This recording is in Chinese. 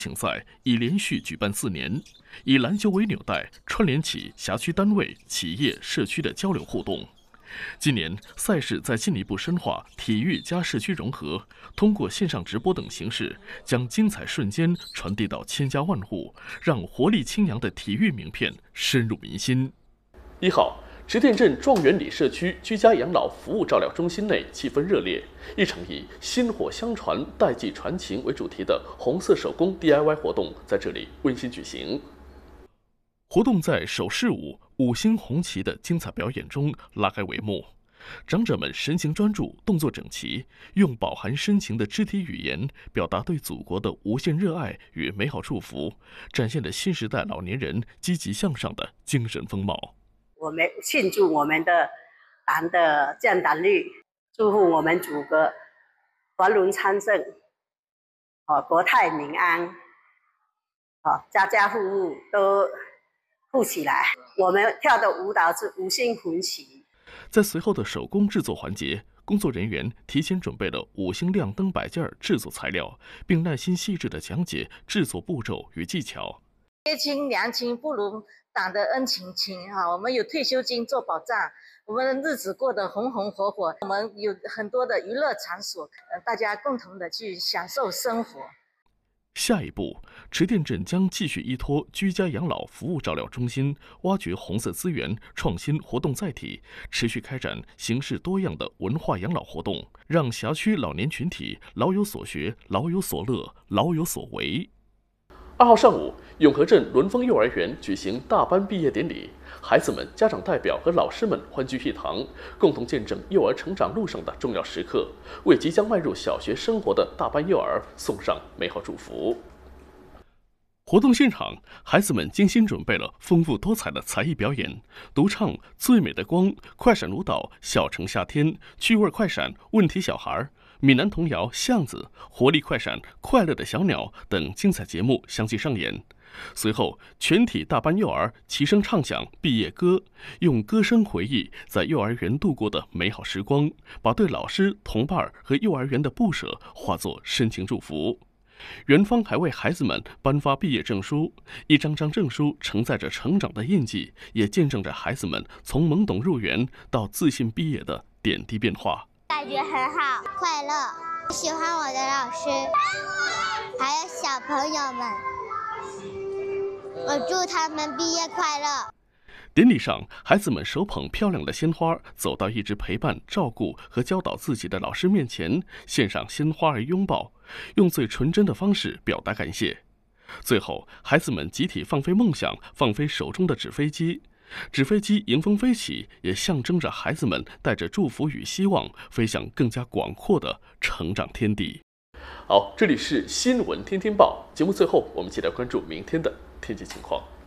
请赛已连续举办4年，以篮球为纽带，串联起辖区单位、企业、社区的交流互动。今年赛事在进一步深化体育加社区融合，通过线上直播等形式，将精彩瞬间传递到千家万户，让活力清扬的体育名片深入民心。1号，池店镇状元里社区居家养老服务照料中心内气氛热烈，一场以薪火相传、代际传情为主题的红色手工 DIY 活动在这里温馨举行。活动在手势舞、五星红旗的精彩表演中拉开帷幕，长者们神情专注，动作整齐，用饱含深情的肢体语言表达对祖国的无限热爱与美好祝福，展现了新时代老年人积极向上的精神风貌。 我们庆祝我们的党的建党率，祝福我们祖国繁荣昌盛，国泰民安，家家户户都富起来。我们跳的舞蹈是五星红旗。 在随后的手工制作环节，工作人员提前准备了5星亮灯摆件制作材料，并耐心细致地讲解制作步骤与技巧。 爹亲娘亲不如党的恩情亲我们有退休金做保障，我们的日子过得红红火火，我们有很多的娱乐场所，大家共同的去享受生活。 下一步，池店镇将继续依托居家养老服务照料中心，挖掘红色资源，创新活动载体，持续开展形式多样的文化养老活动，让辖区老年群体老有所学、老有所乐、老有所为。2号上午，永和镇伦丰幼儿园举行大班毕业典礼，孩子们、家长代表和老师们欢聚一堂，共同见证幼儿成长路上的重要时刻，为即将迈入小学生活的大班幼儿送上美好祝福。活动现场，孩子们精心准备了丰富多彩的才艺表演，独唱《最美的光》、快闪舞蹈《小城夏天》、趣味快闪、问题小孩、闽南童谣《巷子》、活力快闪、快乐的小鸟等精彩节目相继上演。随后，全体大班幼儿齐声唱响毕业歌，用歌声回忆在幼儿园度过的美好时光，把对老师、同伴和幼儿园的不舍化作深情祝福。园方还为孩子们颁发毕业证书，一张张证书承载着成长的印记，也见证着孩子们从懵懂入园到自信毕业的点滴变化。 感觉很好，快乐，喜欢我的老师，还有小朋友们，我祝他们毕业快乐。 典礼上，孩子们手捧漂亮的鲜花，走到一直陪伴、照顾和教导自己的老师面前，献上鲜花而拥抱，用最纯真的方式表达感谢。最后，孩子们集体放飞梦想，放飞手中的纸飞机。纸飞机迎风飞起，也象征着孩子们带着祝福与希望，飞向更加广阔的成长天地。好，这里是新闻天天报节目，最后我们一起来关注明天的天气情况。